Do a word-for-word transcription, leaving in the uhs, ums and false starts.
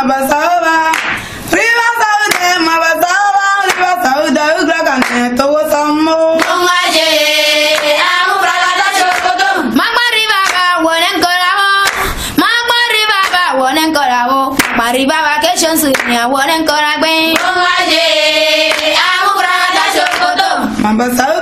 Mabasaba, Riva Sauda, Mabasaba, Riva Sauda, Ugragane, Togo Samo. Mongaje, Amu Bragada Chokoto. Magma Riva, one and Coravo. Magma Riva, one and Coravo. Mariba vacations, one and Corabin. Mongaje, Amu Bragada Chokoto. Mabasaba.